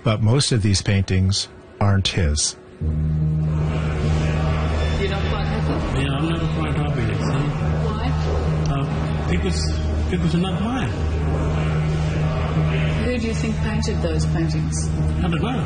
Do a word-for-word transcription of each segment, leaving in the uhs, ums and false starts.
But most of these paintings aren't his. You're not quite happy? Yeah, I'm not quite happy. See? Why? Uh, because, because they're not mine. Who do you think painted those paintings? I don't know.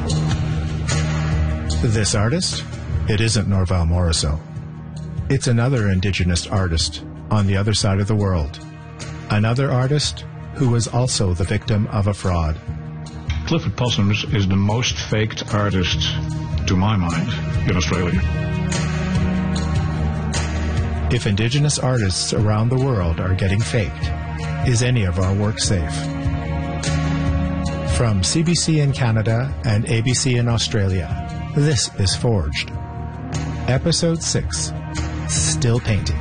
This artist? It isn't Norval Morrisseau. It's another Indigenous artist on the other side of the world. Another artist who was also the victim of a fraud. Clifford Possums is the most faked artist, to my mind, in Australia. If Indigenous artists around the world are getting faked, is any of our work safe? From C B C in Canada and A B C in Australia, this is Forged. Episode six, Still Painting.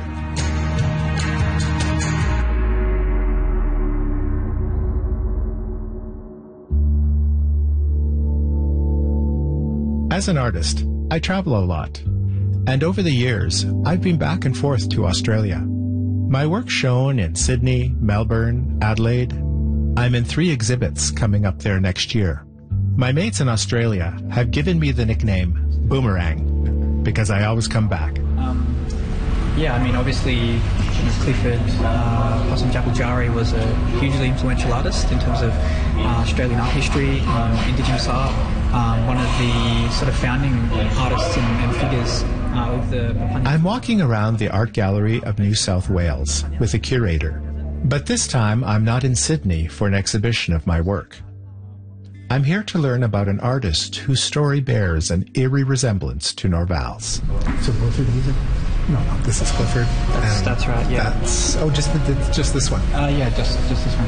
As an artist, I travel a lot, and over the years, I've been back and forth to Australia. My work's shown in Sydney, Melbourne, Adelaide. I'm in three exhibits coming up there next year. My mates in Australia have given me the nickname Boomerang, because I always come back. Um, yeah, I mean, obviously, Clifford uh, Possum Djapaljarri was a hugely influential artist in terms of uh, Australian art history, um, Indigenous art. Um, one of the sort of founding artists and, and figures uh, of the... I'm walking around the Art Gallery of New South Wales with a curator, but this time I'm not in Sydney for an exhibition of my work. I'm here to learn about an artist whose story bears an eerie resemblance to Norval's. So both of these are... No, no, this is Clifford. That's, that's right, yeah. That's... Oh, just, the, just this one. Uh, yeah, just, just this one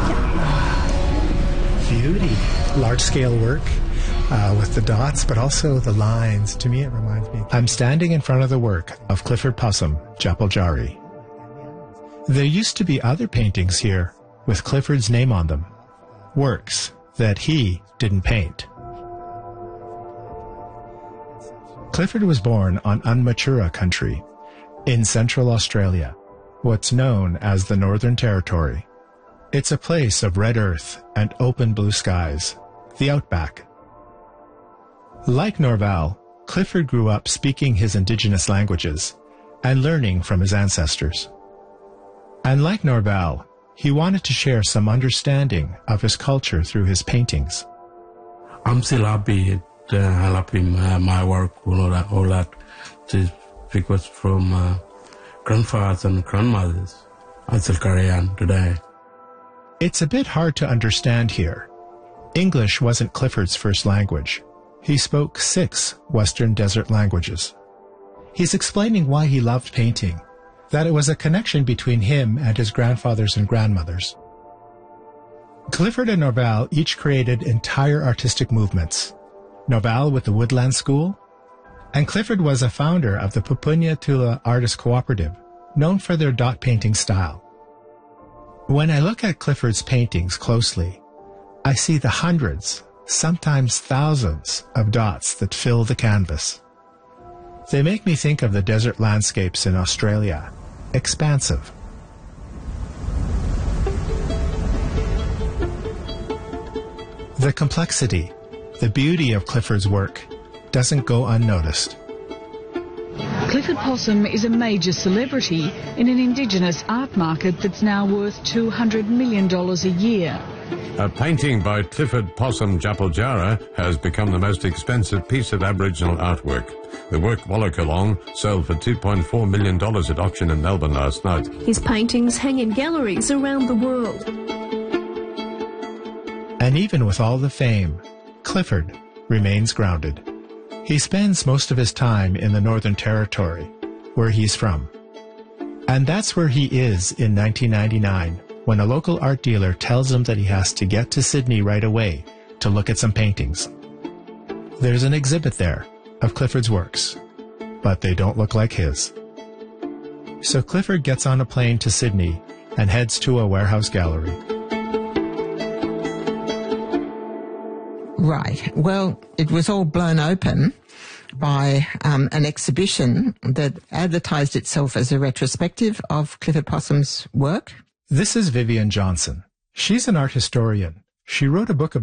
here. Beauty. Large-scale work. Uh, with the dots, but also the lines. To me, it reminds me. I'm standing in front of the work of Clifford Possum Djapaljarri. There used to be other paintings here with Clifford's name on them, works that he didn't paint. Clifford was born on Unmatura country in central Australia, what's known as the Northern Territory. It's a place of red earth and open blue skies, the outback. Like Norval, Clifford grew up speaking his Indigenous languages and learning from his ancestors. And like Norval, he wanted to share some understanding of his culture through his paintings. I'm still happy to help him, uh, my work, you know, that, all that, to, because from uh, grandfathers and grandmothers, I still carry on today. It's a bit hard to understand here. English wasn't Clifford's first language. He spoke six Western Desert languages. He's explaining why he loved painting, that it was a connection between him and his grandfathers and grandmothers. Clifford and Norval each created entire artistic movements. Norval with the Woodland School, and Clifford was a founder of the Pupunya Tula Artist Cooperative, known for their dot painting style. When I look at Clifford's paintings closely, I see the hundreds, sometimes thousands, of dots that fill the canvas. They make me think of the desert landscapes in Australia, expansive. The complexity, the beauty of Clifford's work doesn't go unnoticed. Clifford Possum is a major celebrity in an Indigenous art market that's now worth two hundred million dollars a year. A painting by Clifford Possum Djapaljarri has become the most expensive piece of Aboriginal artwork. The work Wallakalong sold for two point four million dollars at auction in Melbourne last night. His paintings hang in galleries around the world. And even with all the fame, Clifford remains grounded. He spends most of his time in the Northern Territory, where he's from. And that's where he is in nineteen ninety-nine, when a local art dealer tells him that he has to get to Sydney right away to look at some paintings. There's an exhibit there of Clifford's works, but they don't look like his. So Clifford gets on a plane to Sydney and heads to a warehouse gallery. Right. Well, it was all blown open by um, an exhibition that advertised itself as a retrospective of Clifford Possum's work. This is Vivian Johnson. She's an art historian. She wrote a book about